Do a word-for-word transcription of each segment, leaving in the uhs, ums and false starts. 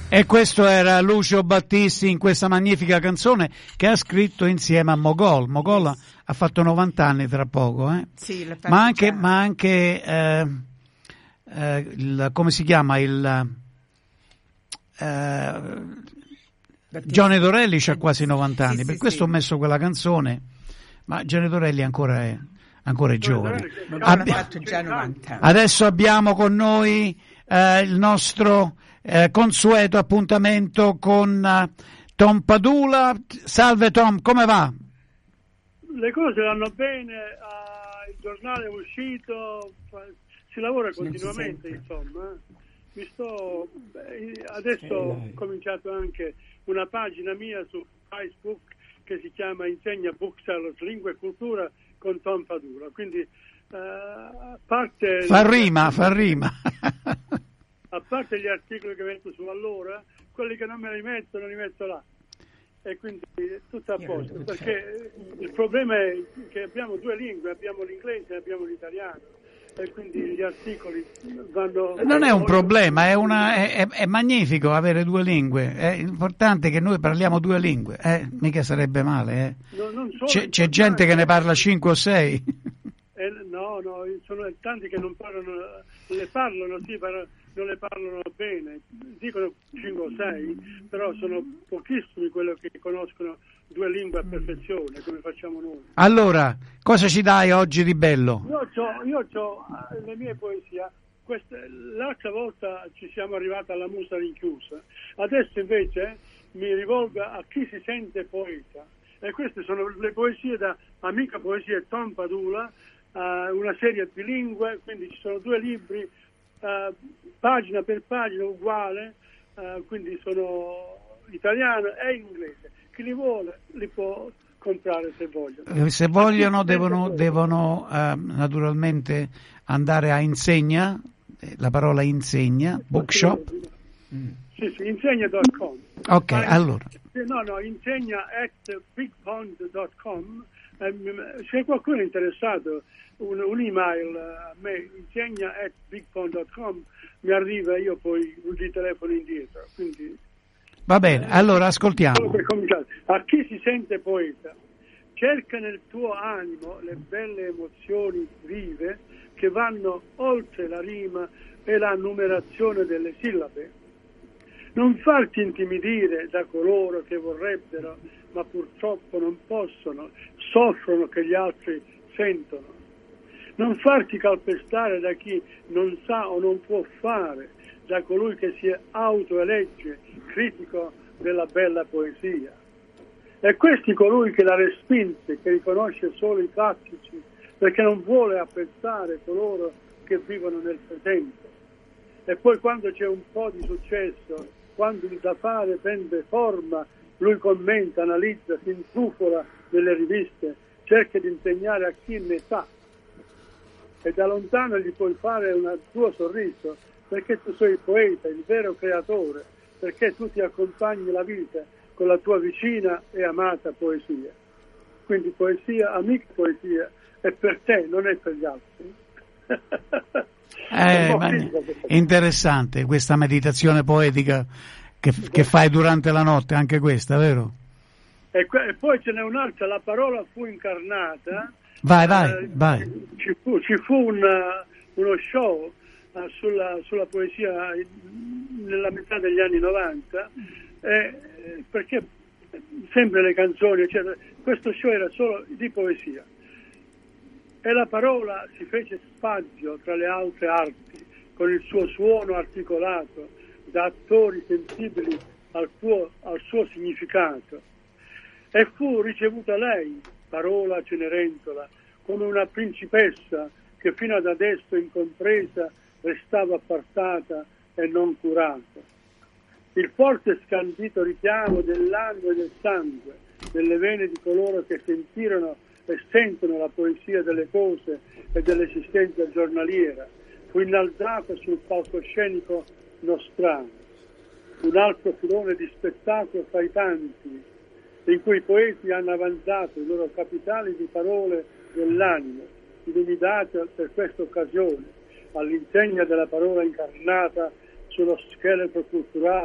E questo era Lucio Battisti in questa magnifica canzone che ha scritto insieme a Mogol. Mogol ha fatto novanta anni tra poco, eh? Sì, ma anche, ma anche eh, eh, il, come si chiama il eh, Johnny Dorelli c'ha quasi novanta anni, sì, per sì, questo sì. ho messo quella canzone, ma Johnny Dorelli ancora è, ancora è giovane. Abbi- ha fatto già novanta anni. Adesso abbiamo con noi eh, il nostro eh, consueto appuntamento con eh, Tom Padula. Salve Tom, come va? Le cose vanno bene, uh, il giornale è uscito, si lavora continuamente, insomma. Mi sto, beh, adesso ho cominciato anche una pagina mia su Facebook che si chiama Insegna Booksellers, Lingua e Cultura con Tom Padula, quindi uh, a parte fa rima, fa rima. a parte gli articoli che metto su Allora, quelli che non me li metto non li metto là, e quindi è tutto a posto, perché il problema è che abbiamo due lingue, abbiamo l'inglese e abbiamo l'italiano, e quindi gli articoli vanno... Non è un problema, è, una, è, è magnifico avere due lingue, è importante che noi parliamo due lingue, eh? Mica sarebbe male, eh? No, non solo c'è, c'è gente che ne parla cinque o sei. Eh, no, no, sono tanti che non parlano, le parlano, sì, però non le parlano bene, dicono cinque o sei, però sono pochissimi quelli che conoscono due lingue a perfezione, come facciamo noi. Allora, cosa ci dai oggi di bello? Io c'ho, io c'ho le mie poesie, queste, l'altra volta ci siamo arrivati alla musa rinchiusa, adesso invece mi rivolgo a chi si sente poeta, e queste sono le poesie da Amica Poesia Tom Padula, Uh, una serie bilingue, quindi ci sono due libri, uh, pagina per pagina uguale, uh, quindi sono italiano e inglese. Chi li vuole li può comprare se vogliono. Se vogliono devono, devono uh, naturalmente andare a Insegna, la parola Insegna, bookshop. Mm. Sì, sì, insegna punto com. Ok, Ma, allora. No, no, insegna at bigpond punto com. Se qualcuno è interessato, un, un'email a me, insegna at bigpond punto com, mi arriva, io poi gli telefono indietro. Quindi, va bene, eh, allora ascoltiamo. A chi si sente poeta, cerca nel tuo animo le belle emozioni vive che vanno oltre la rima e la numerazione delle sillabe. Non farti intimidire da coloro che vorrebbero, ma purtroppo non possono, soffrono che gli altri sentono. Non farti calpestare da chi non sa o non può fare, da colui che si autoelegge critico della bella poesia. E questi colui che la respinse, che riconosce solo i classici, perché non vuole apprezzare coloro che vivono nel presente. E poi quando c'è un po' di successo, quando il da fare prende forma, lui commenta, analizza, si intrufola nelle riviste, cerca di insegnare a chi ne sa. E da lontano gli puoi fare un tuo sorriso, perché tu sei il poeta, il vero creatore, perché tu ti accompagni la vita con la tua vicina e amata poesia. Quindi poesia, amica poesia, è per te, non è per gli altri. Eh, ma interessante questa meditazione poetica che, che fai durante la notte, anche questa, vero? E, e poi ce n'è un'altra, la parola fu incarnata. Vai, vai, eh, vai. Ci fu, ci fu un, uno show uh, sulla, sulla poesia nella metà degli anni novanta, eh, perché sempre le canzoni, eccetera, questo show era solo di poesia. E la parola si fece spazio tra le altre arti, con il suo suono articolato, da attori sensibili al suo, al suo significato. E fu ricevuta lei, parola Cenerentola, come una principessa che fino ad adesso incompresa restava appartata e non curata. Il forte scandito richiamo dell'anima e del sangue, delle vene di coloro che sentirono e sentono la poesia delle cose e dell'esistenza giornaliera, fu innalzata sul palcoscenico nostrano, un altro filone di spettacolo fra i tanti, in cui i poeti hanno avanzato i loro capitali di parole dell'anima, illuminate per questa occasione, all'insegna della parola incarnata sullo scheletro culturale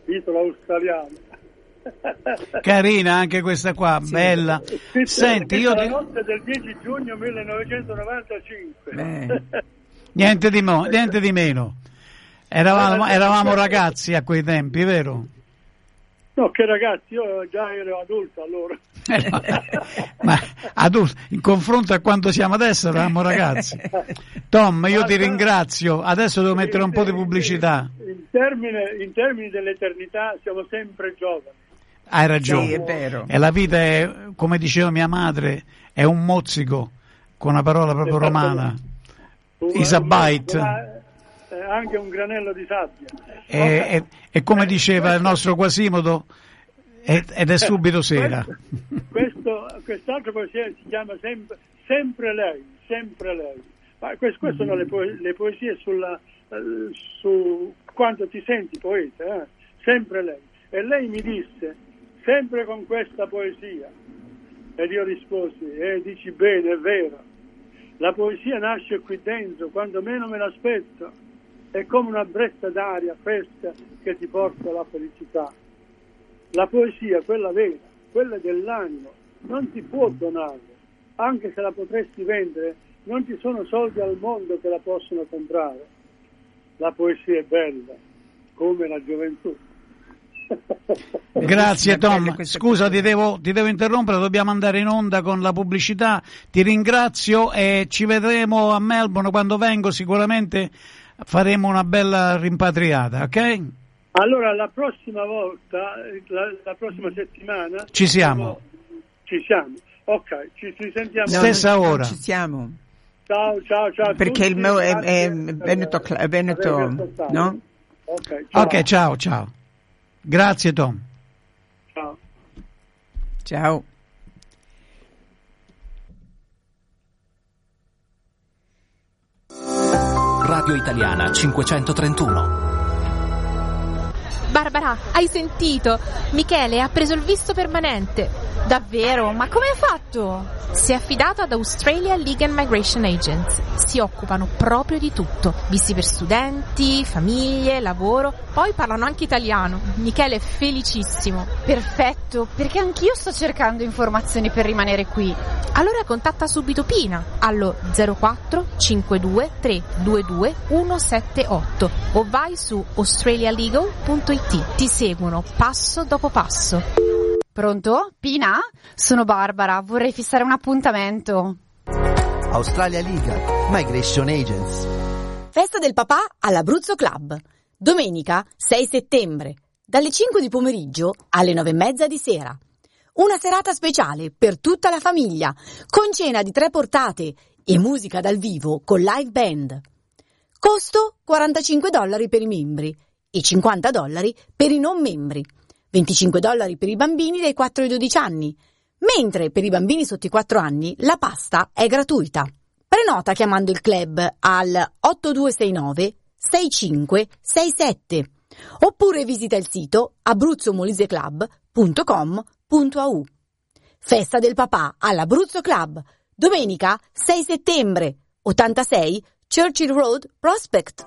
Isola australiana. Carina anche questa qua, sì, bella. Senti, io la ti... notte del dieci giugno millenovecentonovantacinque. Beh. Niente di mo, niente di meno. Eravamo, eravamo ragazzi a quei tempi, vero? No, che ragazzi, io già ero adulto allora. Ma adulto, in confronto a quanto siamo adesso, eravamo ragazzi. Tom, io ti ringrazio. Adesso devo mettere un po' di pubblicità. In termine, in termini dell'eternità siamo sempre giovani. Hai ragione. Sì, è vero. E la vita è, come diceva mia madre, è un mozzico, con una parola proprio romana. Isabait. Anche un granello di sabbia. E, okay. e, e come diceva il nostro Quasimodo, ed è subito sera. Questo, quest'altra poesia si chiama sempre, sempre lei, sempre lei. Ma questo, questo sono le, poesie, le poesie sulla, uh, su quanto ti senti poeta, eh? Sempre lei. E lei mi disse, sempre con questa poesia. Ed io risposi, eh, dici bene, è vero. La poesia nasce qui dentro, quando meno me l'aspetto. È come una brezza d'aria fresca che ti porta alla felicità. La poesia, quella vera, quella dell'animo, non ti può donare. Anche se la potresti vendere, non ci sono soldi al mondo che la possono comprare. La poesia è bella, come la gioventù. Grazie Tom, scusa ti devo, ti devo interrompere, dobbiamo andare in onda con la pubblicità. Ti ringrazio e ci vedremo a Melbourne quando vengo, sicuramente faremo una bella rimpatriata, ok? Allora la prossima volta, la, la prossima settimana ci siamo. Ci siamo. Ok, ci, ci sentiamo. No, stessa non, ora. Non ci siamo. Ciao, ciao, ciao. Perché il meu è, è Veneto, è Veneto, no? Ok, ciao. Ok, ciao, ciao. Grazie Tom. Ciao. Ciao. Radio Italiana cinquecentotrentuno. Barbara, hai sentito? Michele ha preso il visto permanente. Davvero? Ma come ha fatto? Si è affidato ad Australia Legal Migration Agents. Si occupano proprio di tutto. Visti per studenti, famiglie, lavoro. Poi parlano anche italiano. Michele è felicissimo. Perfetto, perché anch'io sto cercando informazioni per rimanere qui. Allora contatta subito Pina allo zero quattro cinque due tre due due uno sette otto o vai su australialegal punto it. Ti seguono passo dopo passo. Pronto? Pina? Sono Barbara, vorrei fissare un appuntamento. Australia Legal Migration Agents. Festa del papà all'Abruzzo Club. Domenica sei settembre, dalle cinque di pomeriggio alle nove e mezza di sera. Una serata speciale per tutta la famiglia, con cena di tre portate e musica dal vivo con live band. Costo quarantacinque dollari per i membri e cinquanta dollari per i non membri. venticinque dollari per i bambini dai quattro ai dodici anni, mentre per i bambini sotto i quattro anni la pasta è gratuita. Prenota chiamando il club al otto due sei nove sei cinque sei sette oppure visita il sito abruzzo molise club punto com punto a u. Festa del papà all'Abruzzo Club, domenica sei settembre, ottantasei Churchill Road, Prospect.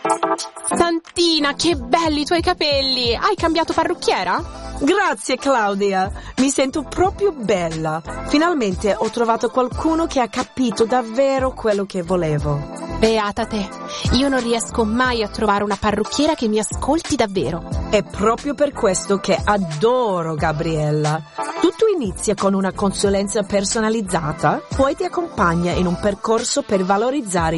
Santina, che belli i tuoi capelli! Hai cambiato parrucchiera? Grazie Claudia, mi sento proprio bella. Finalmente ho trovato qualcuno che ha capito davvero quello che volevo. Beata te, io non riesco mai a trovare una parrucchiera che mi ascolti davvero. È proprio per questo che adoro Gabriella. Tutto inizia con una consulenza personalizzata, poi ti accompagna in un percorso per valorizzare